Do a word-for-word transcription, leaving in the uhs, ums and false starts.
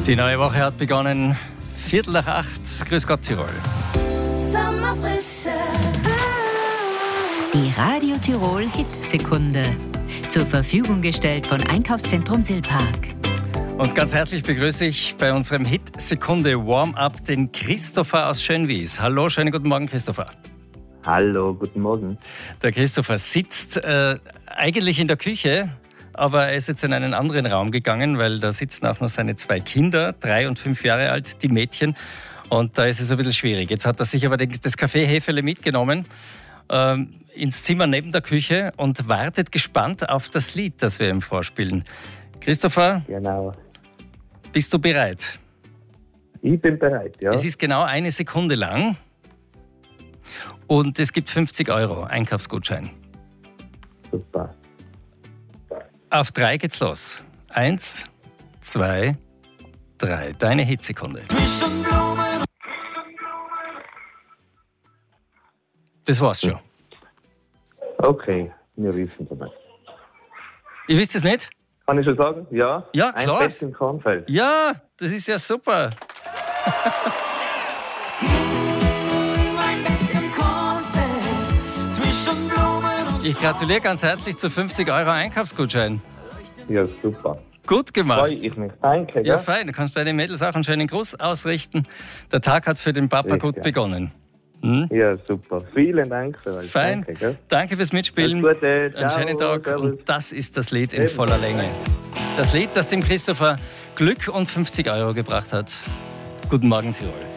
Die neue Woche hat begonnen. Viertel nach acht. Grüß Gott, Tirol. Sommerfrische. Die Radio Tirol Hit-Sekunde. Zur Verfügung gestellt von Einkaufszentrum Silpark. Und ganz herzlich begrüße ich bei unserem Hit-Sekunde Warm-Up den Christopher aus Schönwies. Hallo, schönen guten Morgen, Christopher. Hallo, guten Morgen. Der Christopher sitzt äh, eigentlich in der Küche, aber er ist jetzt in einen anderen Raum gegangen, weil da sitzen auch noch seine zwei Kinder, drei und fünf Jahre alt, die Mädchen. Und da ist es ein bisschen schwierig. Jetzt hat er sich aber das Kaffeehäferle mitgenommen ähm, ins Zimmer neben der Küche und wartet gespannt auf das Lied, das wir ihm vorspielen. Christopher, Genau. bist du bereit? Ich bin bereit, ja. Es ist genau eine Sekunde lang und es gibt fünfzig Euro Einkaufsgutschein. Super. Auf drei geht's los. Eins, zwei, drei. Deine Hitsekunde. Das war's schon. Okay, wir wissen es nicht. Ihr wisst es nicht? Kann ich schon sagen? Ja. Ja, klar. Ein Bett im Kornfeld. Ja, das ist ja super. Ich gratuliere ganz herzlich zu fünfzig Euro Einkaufsgutschein. Ja, super. Gut gemacht. Freue ich mich. Danke. Ja, Ja, fein. Du kannst deinen Mädels auch einen schönen Gruß ausrichten. Der Tag hat für den Papa Richtig, gut ja. begonnen. Hm? ja super. Vielen Dank für euch. Fein. Danke, gell? Danke fürs Mitspielen. Alles Gute. Einen Ciao. schönen Tag. Servus. Und das ist das Lied in voller Länge. Das Lied, das dem Christopher Glück und fünfzig Euro gebracht hat. Guten Morgen, Tirol.